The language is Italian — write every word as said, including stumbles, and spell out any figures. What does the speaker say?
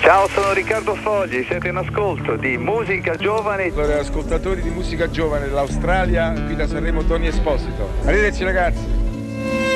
Ciao, sono Riccardo Fogli, siete in ascolto di Musica Giovane. Allora, ascoltatori di Musica Giovane dell'Australia, qui da Sanremo Tony Esposito. Arrivederci ragazzi.